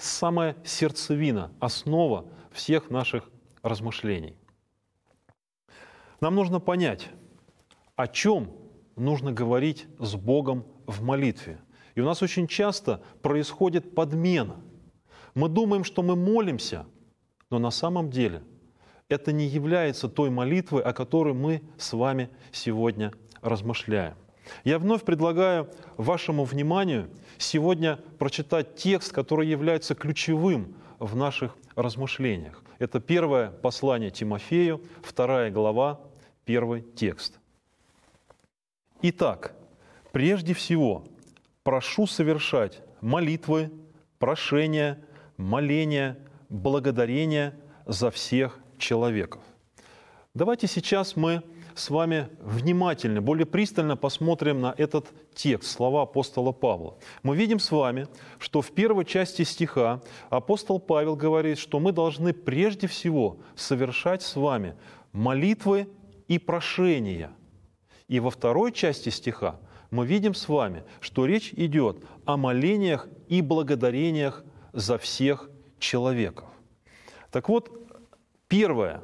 самая сердцевина, основа всех наших размышлений. Нам нужно понять, о чем нужно говорить с Богом в молитве. И у нас очень часто происходит подмена. Мы думаем, что мы молимся, но на самом деле это не является той молитвой, о которой мы с вами сегодня размышляем. Я вновь предлагаю вашему вниманию сегодня прочитать текст, который является ключевым в наших размышлениях. Это первое послание Тимофею, 2 глава, 1 текст. «Итак, прежде всего, прошу совершать молитвы, прошения, моления, благодарения за всех человеков». Давайте сейчас мы с вами внимательно, более пристально посмотрим на этот текст, слова апостола Павла. Мы видим с вами, что в первой части стиха апостол Павел говорит, что мы должны прежде всего совершать с вами молитвы и прошения. И во второй части стиха мы видим с вами, что речь идет о молениях и благодарениях за всех человеков. Так вот, первое,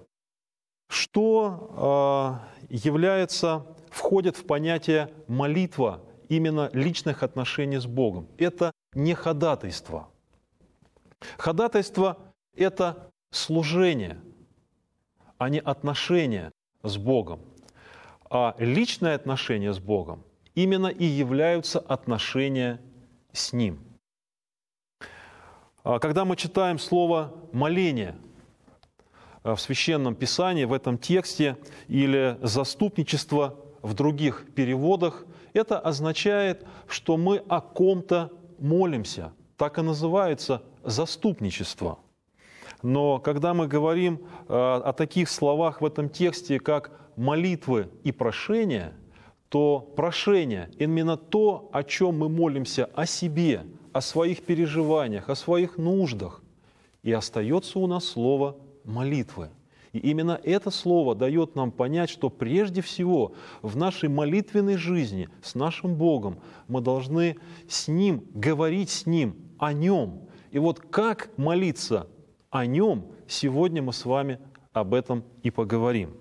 что входит в понятие молитва именно личных отношений с Богом. Это не ходатайство. Ходатайство – это служение, а не отношение с Богом. А личные отношения с Богом именно и являются отношения с Ним. Когда мы читаем слово «моление» в Священном Писании, в этом тексте, или «заступничество» в других переводах, это означает, что мы о ком-то молимся. Так и называется заступничество. Но когда мы говорим о таких словах в этом тексте, как молитвы и прошения, то прошение – именно то, о чем мы молимся о себе, о своих переживаниях, о своих нуждах. И остается у нас слово молитвы. И именно это слово дает нам понять, что прежде всего в нашей молитвенной жизни с нашим Богом мы должны с Ним, говорить с Ним о Нем. И вот как молиться о Нем, сегодня мы с вами об этом и поговорим.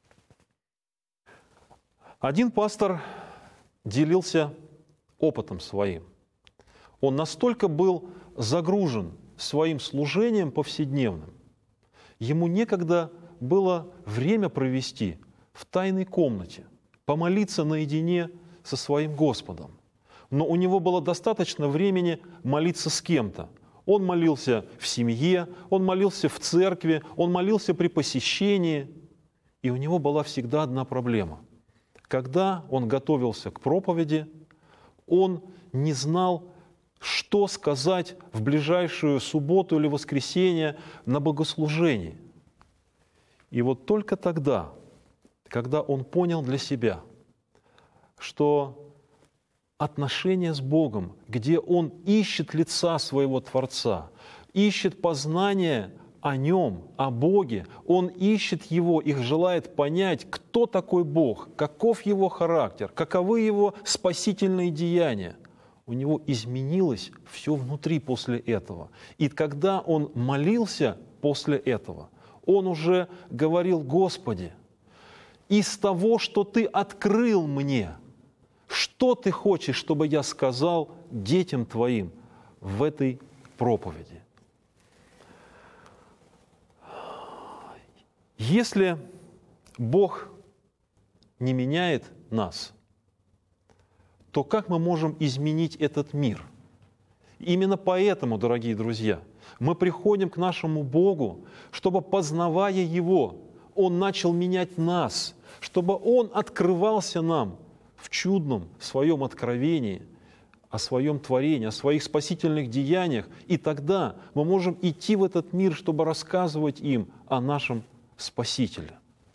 Один пастор делился опытом своим. Он настолько был загружен своим служением повседневным, ему некогда было время провести в тайной комнате, помолиться наедине со своим Господом. Но у него было достаточно времени молиться с кем-то. Он молился в семье, он молился в церкви, он молился при посещении. И у него была всегда одна проблема. Когда он готовился к проповеди, он не знал, что сказать в ближайшую субботу или воскресенье на богослужении. И вот только тогда, когда он понял для себя, что отношения с Богом, где он ищет лица своего Творца, ищет познание о Нем, о Боге, он ищет Его, их желает понять, кто такой Бог, каков Его характер, каковы Его спасительные деяния. У него изменилось все внутри после этого. И когда он молился после этого, он уже говорил: «Господи, из того, что Ты открыл мне, что Ты хочешь, чтобы я сказал детям Твоим в этой проповеди?» Если Бог не меняет нас, то как мы можем изменить этот мир? Именно поэтому, дорогие друзья, мы приходим к нашему Богу, чтобы, познавая Его, Он начал менять нас, чтобы Он открывался нам в чудном своем откровении, о своем творении, о своих спасительных деяниях, и тогда мы можем идти в этот мир, чтобы рассказывать им о нашем Спасителе.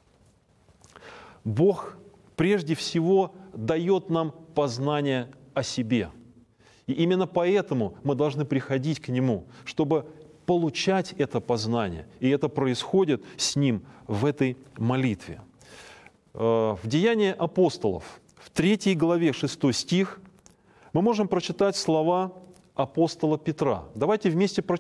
Бог прежде всего дает нам познание о себе. И именно поэтому мы должны приходить к Нему, чтобы получать это познание. И это происходит с Ним в этой молитве. В Деянии апостолов, в 3 главе 6 стих, мы можем прочитать слова апостола Петра. Давайте вместе прочитаем.